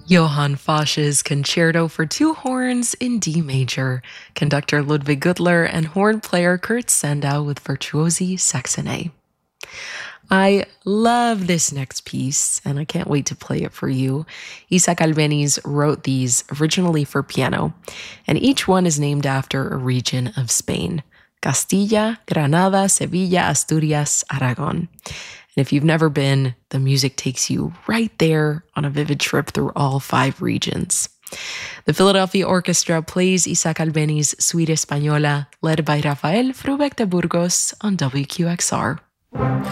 Johann Foch's Concerto for Two Horns in D major, conductor Ludwig Gudler and horn player Kurt Sandau with Virtuosi Saxonet. I love this next piece, and I can't wait to play it for you. Isaac Albeniz wrote these originally for piano, and each one is named after a region of Spain: Castilla, Granada, Sevilla, Asturias, Aragon. And if you've never been, the music takes you right there on a vivid trip through all 5 regions. The Philadelphia Orchestra plays Isaac Albeniz' Suite Española, led by Rafael Frubeck de Burgos on WQXR.